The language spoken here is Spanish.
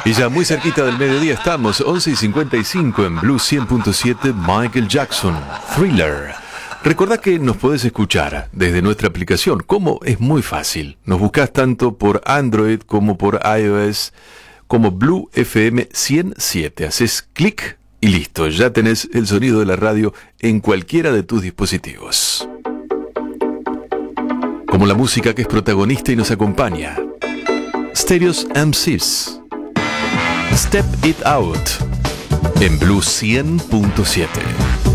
Y ya muy cerquita del mediodía estamos, 11:55 en Blue 100.7, Michael Jackson, Thriller. Recordá que nos podés escuchar desde nuestra aplicación. ¿Cómo? Es muy fácil. Nos buscás tanto por Android como por iOS, como Blue FM 107. Haces clic y listo, ya tenés el sonido de la radio en cualquiera de tus dispositivos. Como la música que es protagonista y nos acompaña. Stereos MCs. Step It Out en Blue 100.7.